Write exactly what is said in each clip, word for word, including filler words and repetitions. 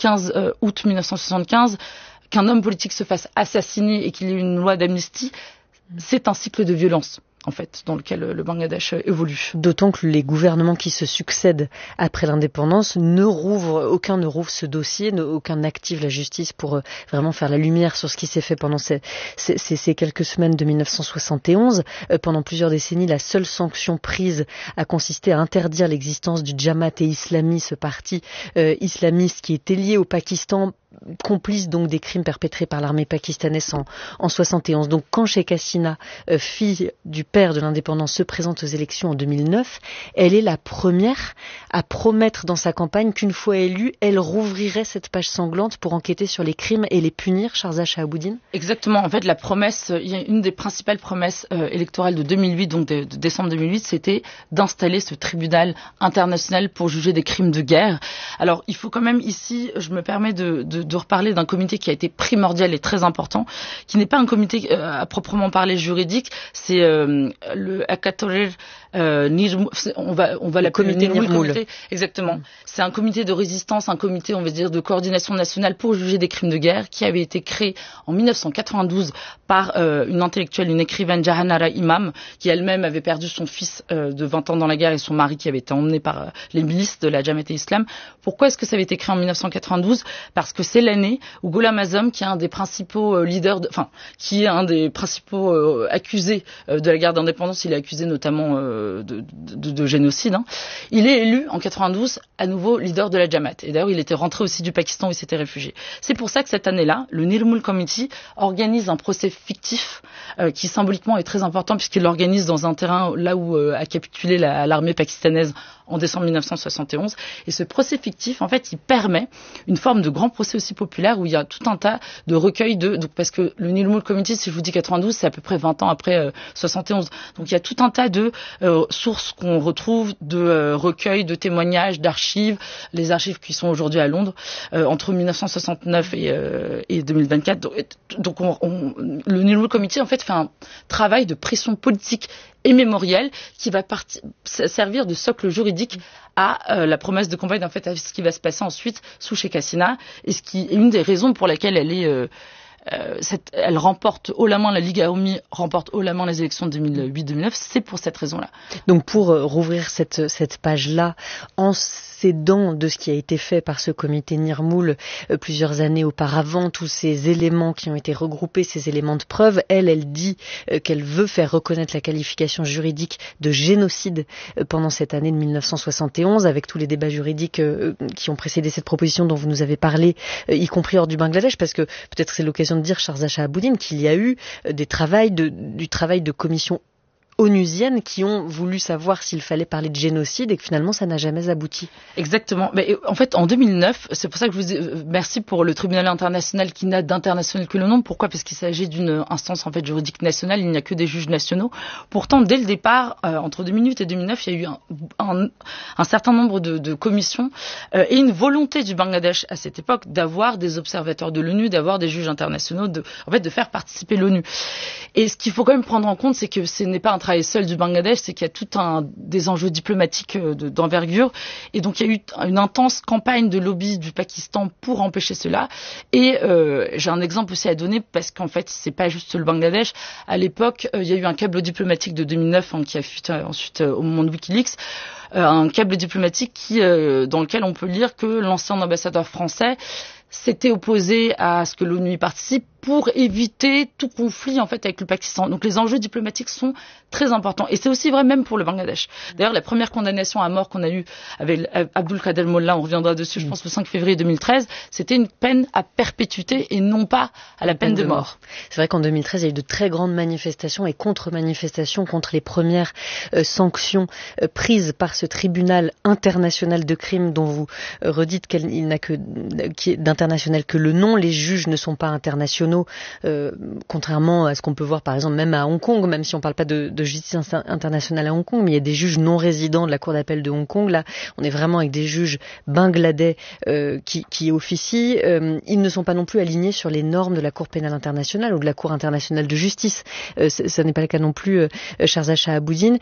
quinze août mille neuf cent soixante-quinze, qu'un homme politique se fasse assassiner et qu'il y ait une loi d'amnistie, c'est un cycle de violence, en fait, dans lequel le Bangladesh évolue. D'autant que les gouvernements qui se succèdent après l'indépendance ne rouvrent, aucun ne rouvre ce dossier, aucun n'active la justice pour euh, vraiment faire la lumière sur ce qui s'est fait pendant ces, ces, ces quelques semaines de mille neuf cent soixante et onze. Euh, pendant plusieurs décennies, la seule sanction prise a consisté à interdire l'existence du Jamaat-e-Islami, ce parti euh, islamiste qui était lié au Pakistan, complice donc des crimes perpétrés par l'armée pakistanaise en, en soixante et onze. Donc quand Sheikh Hasina, euh, fille du père de l'indépendance, se présente aux élections en deux mille neuf, elle est la première à promettre dans sa campagne qu'une fois élue, elle rouvrirait cette page sanglante pour enquêter sur les crimes et les punir, Sharza Shahaboudine. Exactement. En fait, la promesse, il y a une des principales promesses euh, électorales de deux mille huit, donc de, de décembre deux mille huit, c'était d'installer ce tribunal international pour juger des crimes de guerre. Alors, il faut quand même ici, je me permets de, de, de reparler d'un comité qui a été primordial et très important, qui n'est pas un comité euh, à proprement parler juridique, c'est euh, le Akatorir euh, Nirmoul, on va on va l'appeler comité Nirmoul. Comité, exactement. Mmh. C'est un comité de résistance, un comité, on va dire, de coordination nationale pour juger des crimes de guerre, qui avait été créé en mille neuf cent quatre-vingt-douze par euh, une intellectuelle, une écrivaine, Jahanara Imam, qui elle-même avait perdu son fils euh, de vingt ans dans la guerre et son mari qui avait été emmené par euh, les milices de la Jamaat-e-Islam. Pourquoi est-ce que ça avait été créé en mille neuf cent quatre-vingt-douze? Parce que c'est l'année où Ghulam Azam, qui est un des principaux euh, leaders, de, enfin, qui est un des principaux euh, accusés euh, de la guerre d'indépendance, il est accusé notamment euh, de, de, de génocide, hein. Il est élu en quatre-vingt-douze à nouveau leader de la Jamaat. Et d'ailleurs, il était rentré aussi du Pakistan où il s'était réfugié. C'est pour ça que cette année-là, le Nirmoul Committee organise un procès fictif euh, qui symboliquement est très important puisqu'il l'organise dans un terrain là où euh, a capitulé la, l'armée pakistanaise en décembre mille neuf cent soixante et onze. Et ce procès fictif, en fait, il permet une forme de grand procès aussi populaire où il y a tout un tas de recueils de... Donc, parce que le Nirmoul Committee, si je vous dis quatre-vingt-douze, c'est à peu près vingt ans après euh, soixante et onze. Donc il y a tout un tas de euh, sources qu'on retrouve, de euh, recueils, de témoignages, d'archives, les archives qui sont aujourd'hui à Londres, euh, entre mille neuf cent soixante-neuf et, euh, et deux mille vingt-quatre. Donc, donc on, on, le Nirmoul Committee, en fait, fait un travail de pression politique et mémoriel qui va partir, servir de socle juridique à euh, la promesse de campagne, en fait, à ce qui va se passer ensuite sous Sheikh Hasina, et ce qui est une des raisons pour laquelle elle est... Euh, Euh, cette, elle remporte haut la main, la Ligue Awami remporte haut la main les élections de deux mille huit deux mille neuf, c'est pour cette raison-là. Donc pour euh, rouvrir cette, cette page-là, en s'aidant de ce qui a été fait par ce comité Nirmoul euh, plusieurs années auparavant, tous ces éléments qui ont été regroupés, ces éléments de preuve, elle, elle dit euh, qu'elle veut faire reconnaître la qualification juridique de génocide euh, pendant cette année de mille neuf cent soixante et onze, avec tous les débats juridiques euh, qui ont précédé cette proposition dont vous nous avez parlé, euh, y compris hors du Bangladesh, parce que peut-être c'est l'occasion de dire, Sharza Shahaboudine, qu'il y a eu des travails de, du travail de commission onusiennes qui ont voulu savoir s'il fallait parler de génocide et que finalement ça n'a jamais abouti. Exactement. Mais en fait, en deux mille neuf, c'est pour ça que je vous ai, merci pour le tribunal international qui n'a d'international que le nom. Pourquoi ? Parce qu'il s'agit d'une instance en fait juridique nationale. Il n'y a que des juges nationaux. Pourtant, dès le départ, euh, entre deux mille huit et deux mille neuf, il y a eu un, un, un certain nombre de, de commissions euh, et une volonté du Bangladesh à cette époque d'avoir des observateurs de l'ONU, d'avoir des juges internationaux, de, en fait, de faire participer l'ONU. Et ce qu'il faut quand même prendre en compte, c'est que ce n'est pas un travail seul du Bangladesh, c'est qu'il y a tout un des enjeux diplomatiques de, d'envergure, et donc il y a eu une intense campagne de lobby du Pakistan pour empêcher cela. Et euh, j'ai un exemple aussi à donner parce qu'en fait c'est pas juste le Bangladesh. À l'époque, euh, il y a eu un câble diplomatique de deux mille neuf hein, qui a fuité euh, ensuite euh, au moment de WikiLeaks, euh, un câble diplomatique qui euh, dans lequel on peut lire que l'ancien ambassadeur français s'était opposé à ce que l'ONU y participe pour éviter tout conflit en fait avec le Pakistan. Donc les enjeux diplomatiques sont très importants et c'est aussi vrai même pour le Bangladesh. D'ailleurs, la première condamnation à mort qu'on a eue avec Abdul Qadir Molla, on reviendra dessus, je pense le cinq février deux mille treize, c'était une peine à perpétuité et non pas à la peine, peine de, de mort. mort. C'est vrai qu'en deux mille treize, il y a eu de très grandes manifestations et contre-manifestations contre les premières euh, sanctions euh, prises par ce tribunal international de crimes dont vous euh, redites qu'il n'a que qui est d'international que le nom. Les juges ne sont pas internationaux. Euh, contrairement à ce qu'on peut voir par exemple même à Hong Kong, même si on ne parle pas de, de justice internationale à Hong Kong, mais il y a des juges non résidents de la cour d'appel de Hong Kong. Là, on est vraiment avec des juges bangladais euh, qui, qui officient. Euh, ils ne sont pas non plus alignés sur les normes de la Cour pénale internationale ou de la Cour internationale de justice. Euh, ce n'est pas le cas non plus, euh, Sharza Shahaboudine.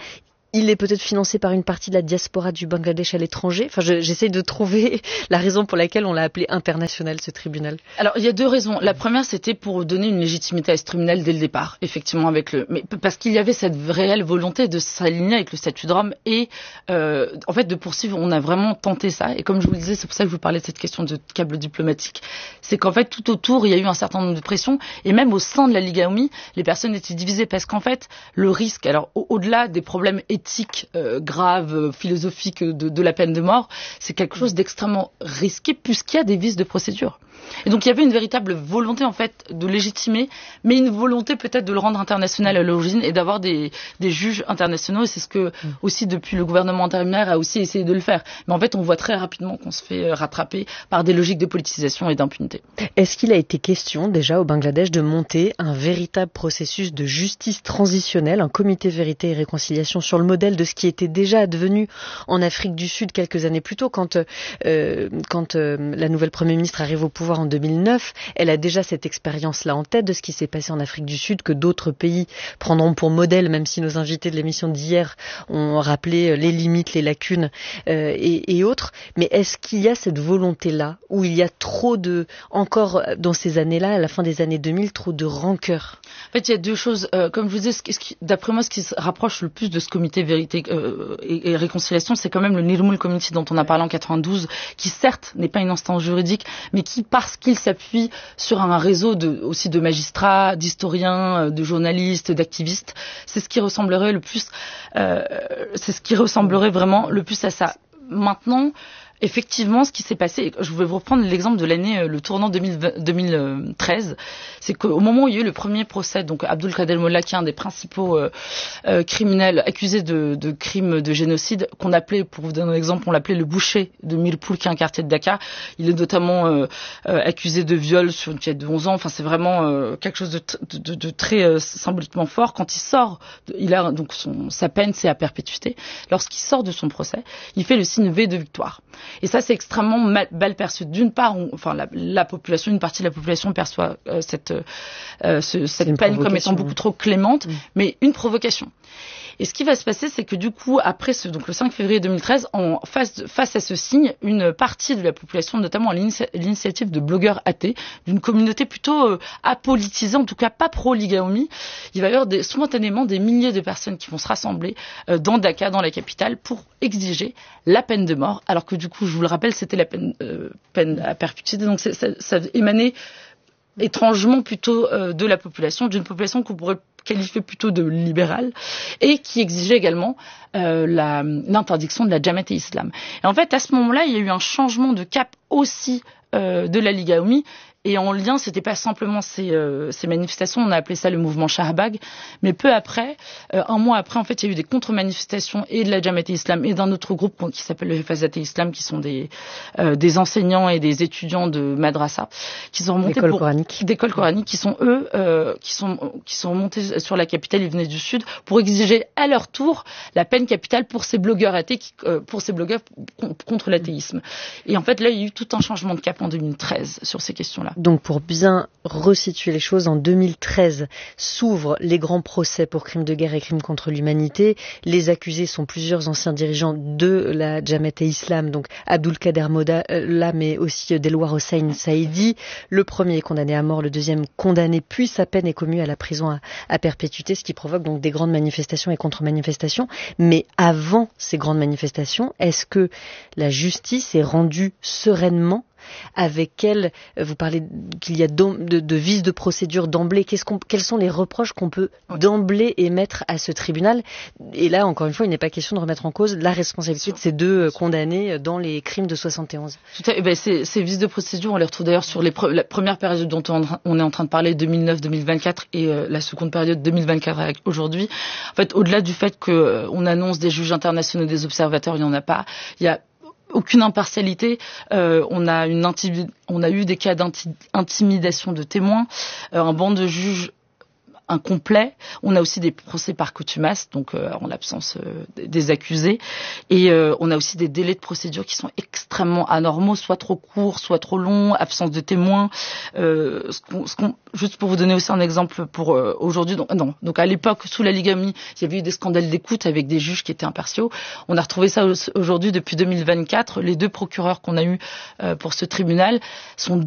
il est peut-être financé par une partie de la diaspora du Bangladesh à l'étranger. Enfin, je, j'essaie de trouver la raison pour laquelle on l'a appelé international, ce tribunal. Alors, il y a deux raisons. La première, c'était pour donner une légitimité à ce tribunal dès le départ, effectivement, avec le, mais parce qu'il y avait cette réelle volonté de s'aligner avec le statut de Rome et, euh, en fait, de poursuivre. On a vraiment tenté ça. Et comme je vous le disais, c'est pour ça que je vous parlais de cette question de câble diplomatique. C'est qu'en fait, tout autour, il y a eu un certain nombre de pressions et même au sein de la Liga Oumi, les personnes étaient divisées parce qu'en fait, le risque, alors, au- au-delà des problèmes éthique euh, grave, euh, philosophique de, de la peine de mort, c'est quelque chose d'extrêmement risqué puisqu'il y a des vices de procédure. Et donc il y avait une véritable volonté en fait de légitimer, mais une volonté peut-être de le rendre international à l'origine et d'avoir des, des juges internationaux. Et c'est ce que mmh. aussi depuis le gouvernement intérimaire a aussi essayé de le faire. Mais en fait on voit très rapidement qu'on se fait rattraper par des logiques de politisation et d'impunité. Est-ce qu'il a été question déjà au Bangladesh de monter un véritable processus de justice transitionnelle, un comité vérité et réconciliation sur le modèle de ce qui était déjà advenu en Afrique du Sud quelques années plus tôt quand, euh, quand euh, la nouvelle Premier ministre arrive au pouvoir en deux mille neuf, elle a déjà cette expérience-là en tête de ce qui s'est passé en Afrique du Sud, que d'autres pays prendront pour modèle, même si nos invités de l'émission d'hier ont rappelé les limites, les lacunes euh, et, et autres. Mais est-ce qu'il y a cette volonté-là, où il y a trop de, encore dans ces années-là, à la fin des années deux mille, trop de rancœur? En fait, il y a deux choses. Euh, comme je vous disais, ce qui, ce qui, d'après moi, ce qui se rapproche le plus de ce comité vérité euh, et, et réconciliation, c'est quand même le Nirmul Committee dont on a parlé en quatre-vingt-douze, qui certes n'est pas une instance juridique, mais qui, parce qu'il s'appuie sur un réseau de, aussi de magistrats, d'historiens, de journalistes, d'activistes, c'est ce qui ressemblerait le plus, euh, c'est ce qui ressemblerait vraiment le plus à ça. Maintenant, effectivement, ce qui s'est passé, je vais vous reprendre l'exemple de l'année, le tournant deux mille treize, c'est qu'au moment où il y a eu le premier procès, donc Abdul Qadir Molla, qui est un des principaux euh, euh, criminels accusés de, de crimes de génocide, qu'on appelait, pour vous donner un exemple, on l'appelait le boucher de Mirpur, qui est un quartier de Dakar. Il est notamment euh, euh, accusé de viol sur une fillette de onze ans. Enfin, c'est vraiment euh, quelque chose de, de, de, de très euh, symboliquement fort. Quand il sort, il a donc son, sa peine, c'est à perpétuité. Lorsqu'il sort de son procès, il fait le signe V de victoire. Et ça, c'est extrêmement mal, mal perçu. D'une part, on, enfin, la, la population, une partie de la population perçoit euh, cette, euh, ce, cette peine comme étant beaucoup trop clémente, mmh. mais une provocation. Et ce qui va se passer, c'est que du coup, après ce, donc le cinq février deux mille treize, en face, face à ce signe, une partie de la population, notamment à l'initiative de blogueurs athées, d'une communauté plutôt euh, apolitisée, en tout cas pas pro-Liga Oumi, il va y avoir des, spontanément des milliers de personnes qui vont se rassembler euh, dans Dakar, dans la capitale, pour exiger la peine de mort, alors que du coup, je vous le rappelle, c'était la peine, euh, peine à perpétuité, donc ça, ça émanait étrangement plutôt euh, de la population, d'une population qu'on pourrait qualifiée plutôt de libérale, et qui exigeait également euh, la, l'interdiction de la Jamaat et Islam. Et en fait, à ce moment-là, il y a eu un changement de cap aussi euh, de la Liga Oumi, et en lien, c'était pas simplement ces, euh, ces manifestations, on a appelé ça le mouvement Shahbag, mais peu après, euh, un mois après, en fait, il y a eu des contre-manifestations et de la Jamaat et Islam et d'un autre groupe qui s'appelle le Hifazat et Islam, qui sont des, euh, des enseignants et des étudiants de madrasa, qui sont remontés d'école pour coranique, d'école coranique, qui sont eux, euh, qui sont qui sont remontés sur la capitale, ils venaient du sud, pour exiger à leur tour la peine capitale pour ces blogueurs athées, qui, euh, pour ces blogueurs contre l'athéisme. Et en fait, là, il y a eu tout un changement de cap en deux mille treize sur ces questions-là. Donc pour bien resituer les choses, en deux mille treize s'ouvrent les grands procès pour crimes de guerre et crimes contre l'humanité. Les accusés sont plusieurs anciens dirigeants de la Jamaat et Islam, donc Abdul Qadir Molla, là, mais aussi Delwar Hossein Saidi. Le premier est condamné à mort, le deuxième condamné, puis sa peine est commue à la prison à, à perpétuité, ce qui provoque donc des grandes manifestations et contre-manifestations. Mais avant ces grandes manifestations, est-ce que la justice est rendue sereinement? Avec elle, vous parlez qu'il y a de, de, de vices de procédure d'emblée. Qu'est-ce qu'on, quels sont les reproches qu'on peut d'emblée émettre à ce tribunal? Et là, encore une fois, il n'est pas question de remettre en cause la responsabilité de ces deux condamnés dans les crimes de soixante et onze. Tout à fait. Ben, ces, ces vices de procédure, on les retrouve d'ailleurs sur les pre- la première période dont on est en train de parler, deux mille neuf deux mille vingt-quatre, et euh, la seconde période deux mille vingt-quatre aujourd'hui. En fait, au-delà du fait qu'on euh, annonce des juges internationaux, des observateurs, il n'y en a pas. Il y a aucune impartialité. Euh, on a une intimi- on a eu des cas d'intimidation de témoins, euh, un banc de juges incomplet. On a aussi des procès par contumace, donc euh, en l'absence euh, des accusés. Et euh, on a aussi des délais de procédure qui sont extrêmement anormaux, soit trop courts, soit trop longs, absence de témoins. Euh, ce qu'on, ce qu'on, juste pour vous donner aussi un exemple pour euh, aujourd'hui, donc, non, donc à l'époque, sous la Ligue Ami, il y avait eu des scandales d'écoute avec des juges qui étaient impartiaux. On a retrouvé ça aujourd'hui depuis deux mille vingt-quatre. Les deux procureurs qu'on a eus euh, pour ce tribunal sont